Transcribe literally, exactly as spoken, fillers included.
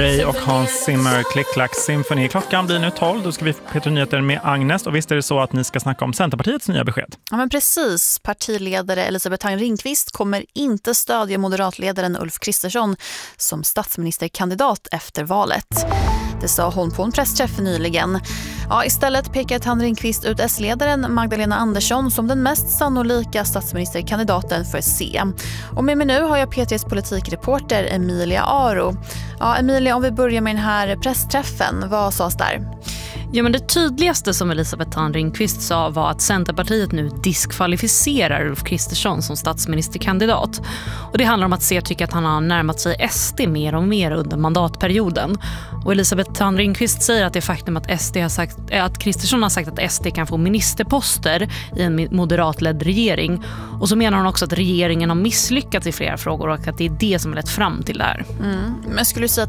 Ray och Hans Zimmer, Klick Klack Symphony. Klockan blir nu tolv, då ska vi P tre Nyheter med Agnes. Och visst är det så att ni ska snacka om Centerpartiets nya besked? Ja, men precis. Partiledare Elisabeth Thang-Ringqvist kommer inte stödja moderatledaren Ulf Kristersson som statsministerkandidat efter valet. Det sa hon på en pressträff nyligen. Ja, istället pekar Thang-Ringqvist ut S-ledaren Magdalena Andersson som den mest sannolika statsministerkandidaten för C. Och med mig nu har jag P tre:s politikreporter Emilia Aro. Ja, Emilia, om vi börjar med den här pressträffen, vad sades där? Ja, men det tydligaste som Elisabeth Thang-Ringqvist sa var att Centerpartiet nu diskvalificerar Ulf Kristersson som statsministerkandidat. Och det handlar om att C tycker att han har närmat sig S D mer och mer under mandatperioden. Och Elisabeth Thang-Ringqvist säger att det faktum att, S D har sagt, att Kristersson har sagt att S D kan få ministerposter i en moderatledd regering. Och så menar hon också att regeringen har misslyckats i flera frågor och att det är det som har lett fram till det här. Mm. Men skulle du säga